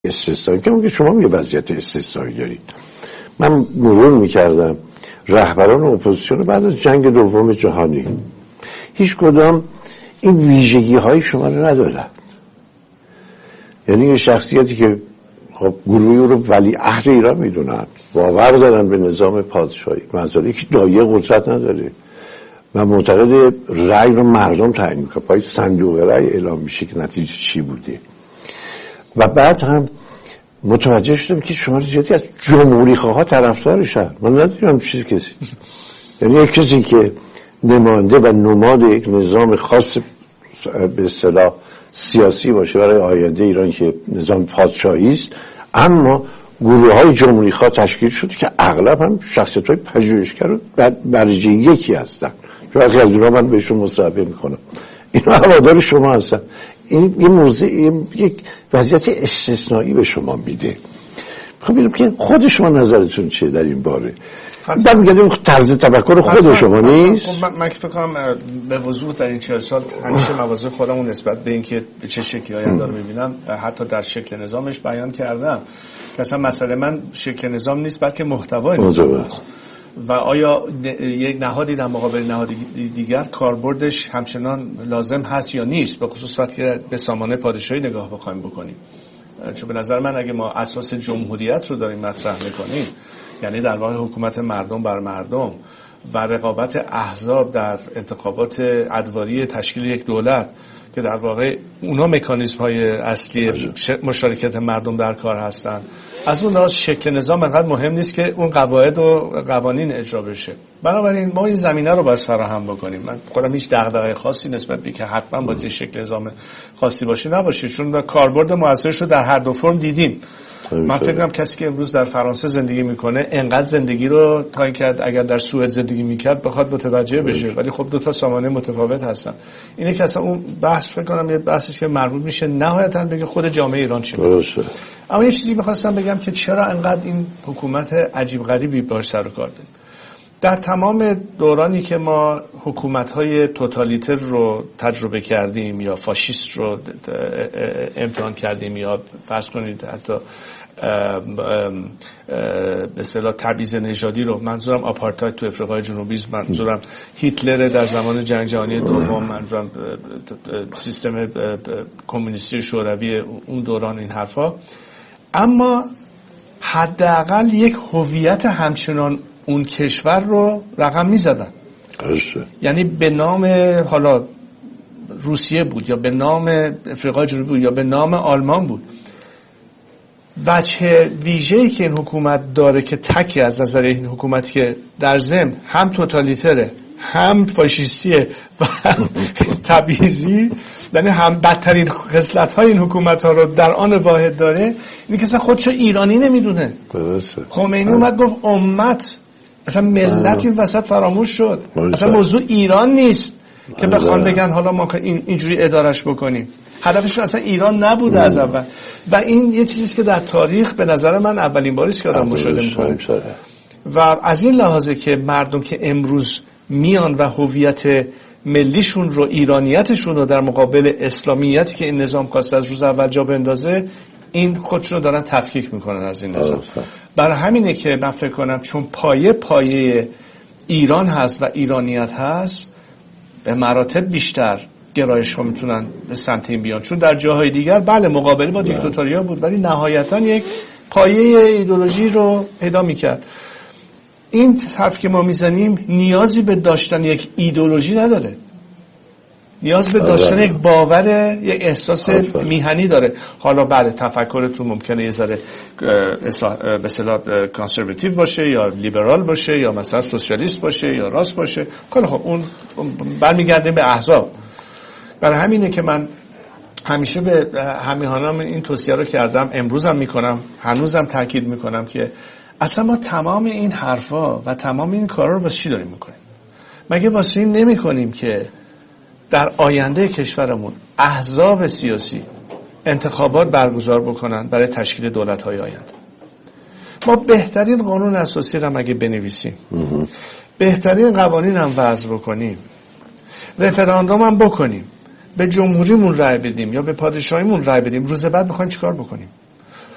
استثنایی که شما یه وضعیت استثنایی دارید. من مرور میکردم رهبران اپوزیسیون بعد از جنگ دوم جهانی هیچ کدام این ویژگی های شما رو ندارن. یعنی یه شخصیتی که خب گروهی رو ولی عهد ایران میدونن، باور دارن به نظام پادشاهی، منظوری که دایه قدرت نداره و معتقد رأی رو مردم تعیین میکنه، پای صندوق رأی اعلام میشه که نتیجه چی بوده. و بعد هم متوجه شدم که شما زیادی از جمهوری خواها طرفدارشن. من ندیدم چیزی کسی، یعنی یک کسی که نماینده و نماد یک نظام خاص به اصطلاح سیاسی باشه برای آینده ایران که نظام پادشاهی است، اما گروه‌های جمهوری خواه تشکیل شده که اغلب هم شخصیت‌های پژوهشگر و درجه یکی هستن. برخی از اونها من بهشون مصاحبه میکنم، اینا هوادار شما هستن. این یه موضوع، یک وضعیت استثنایی به شما میده. خب ببینم که خود شما نظرتون چیه در این باره؟ من میگم طرز تفکر خود شما نیست. من فکر کنم به وضوح در این 40 سال همیشه مواضع خودمون نسبت به اینکه به چه شکلی آینده رو میبینم حتی در شکل نظامش بیان کردم که اصلا مسئله من شکل نظام نیست بلکه محتوای نظام است و آیا یک نهادی در مقابل نهادی دیگر کاربردش همچنان لازم هست یا نیست، به خصوص وقتی که به سامانه پادشاهی نگاه بخوایم بکنیم. چون به نظر من اگه ما اساس جمهوریت رو داریم مطرح میکنیم، یعنی در واقع حکومت مردم بر مردم و رقابت احزاب در انتخابات ادواری تشکیل یک دولت که در واقع اونا مکانیزم های اصلی مشارکت مردم در کار هستن، از اون لحاظ شکل نظام انقدر مهم نیست که اون قواعد و قوانین اجرا بشه. بنابراین ما این زمینه رو باید فراهم بکنیم. من خودم هیچ دغدغه خاصی نسبت به که حتما باید یه شکل نظام خاصی باشه چون کاربرد موثرش رو در هر دو فرم دیدیم. من فکر کنم کسی که امروز در فرانسه زندگی میکنه انقدر زندگی رو تا کرد اگر در سوئد زندگی میکرد بخواد متوجه بشه، ولی خب دو تا سامانه متفاوت هستن. اینه که اصلا اون بحث فکر کنم یه بحثی است که مربوط میشه نهایتاً بگه خود جامعه ایران چی میگه. اما یه چیزی میخواستم بگم که چرا انقدر این حکومت عجیب غریبی باش سر و کار داریم. در تمام دورانی که ما حکومت‌های توتالیتر رو تجربه کردیم یا فاشیست رو امتحان کردیم یا فرض کنید حتی به اصطلاح تبعیض نژادی رو، منظورم آپارتاید تو آفریقای جنوبی است، منظورم هیتلر در زمان جنگ جهانی دوم، منظورم سیستم کمونیستی شوروی اون دوران، این حرفا. اما حداقل یک هویت همچنان اون کشور رو رقم می‌زدن. یعنی به نام حالا روسیه بود یا به نام آفریقای جنوبی بود یا به نام آلمان بود. وجه ویژه‌ای که این حکومت داره که تکی از نظر این حکومتی که در ضمن هم توتالیتره هم فاشیستیه و هم تبعیضی، یعنی هم بدترین خصلت‌های این حکومت‌ها رو در آن واحد داره، اینه که اصلا خودشو ایرانی نمیدونه. خمینی اومد گفت امت، اصلا ملت این وسط فراموش شد. اصلا موضوع ایران نیست که بخوان بگن حالا ما اینجوری ادارش بکنیم. هدفش اصلا ایران نبوده از اول و این یه چیزیست که در تاریخ به نظر من اولین باریست که آدم مشاهده می‌کنه. و از این لحاظه که مردم که امروز میان و هویت ملیشون رو، ایرانیتشون رو در مقابل اسلامیتی که این نظام خواسته از روز اول جا بندازه، این خودشون رو دارن تفکیک میکنن از این نظام. برای همینه که من فکر کنم چون پایه ایران هست و ایرانیت هست، به مراتب بیشتر گرایش ها میتونن به سمت این بیان. چون در جاهای دیگر بله مقابله با دیکتاتوریا بود، ولی نهایتا یک پایه ایدئولوژی رو پیدا میکرد. این حرف که ما میزنیم نیازی به داشتن یک ایدئولوژی نداره، نیاز به داشتن یک باور، یک احساس میهنی داره. حالا بله تفکرتون ممکنه یه ذره به اصطلاح کانسرواتیو باشه یا لیبرال باشه یا مثلا سوسیالیست باشه یا راست باشه، خیلی خب اون برمیگرده به احزاب. برای همینه که من همیشه به همیهنام این توصیه رو کردم، امروزم میکنم، هنوزم تاکید میکنم که اصلا ما تمام این حرفا و تمام این کارا رو واسه چی داریم میکنیم؟ مگه واسه این نمیکنیم که در آینده کشورمون احزاب سیاسی انتخابات برگزار بکنن برای تشکیل دولت‌های آینده؟ ما بهترین قانون اساسی رو اگه بنویسیم، بهترین قوانین هم وضع بکنیم، رفراندوم هم بکنیم، به جمهوریمون رأی بدیم یا به پادشاهیمون رأی بدیم، روز بعد می‌خوایم چیکار بکنیم؟